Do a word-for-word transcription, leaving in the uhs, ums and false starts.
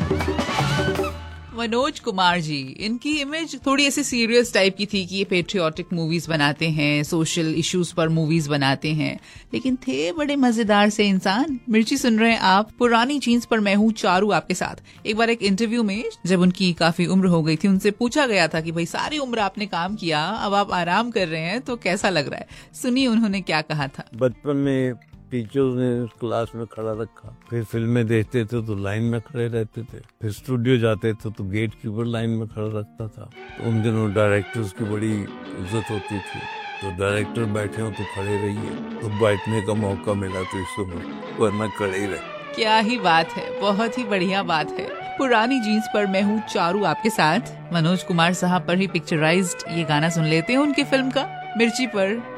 मनोज कुमार जी, इनकी इमेज थोड़ी ऐसी सीरियस टाइप की थी कि ये पेट्रियोटिक मूवीज बनाते हैं, सोशल इश्यूज पर मूवीज बनाते हैं, लेकिन थे बड़े मजेदार से इंसान। मिर्ची सुन रहे हैं आप, पुरानी जीन्स पर मैं हूँ चारू आपके साथ। एक बार एक इंटरव्यू में जब उनकी काफी उम्र हो गई थी, उनसे पूछा गया था कि भाई सारी उम्र आपने काम किया, अब आप आराम कर रहे हैं, तो कैसा लग रहा है? सुनिए उन्होंने क्या कहा था। बचपन में टीचर्स ने क्लास में खड़ा रखा, फिर फिल्में देखते थे तो लाइन में खड़े रहते थे, फिर स्टूडियो जाते थे तो गेट कीपर लाइन में खड़ा रखता था। तो उन दिनों डायरेक्टर्स की बड़ी इज्जत होती थी, तो डायरेक्टर बैठे हो तो खड़े रहिए, तो बैठने का मौका मिला तो इस समय, वरना खड़े ही रहे। क्या ही बात है, बहुत ही बढ़िया बात है। पुरानी जीन्स पर मैं हूँ चारू आपके साथ, मनोज कुमार साहब पर ही पिक्चराइज्ड ये गाना सुन लेते हैं उनकी फिल्म का, मिर्ची पर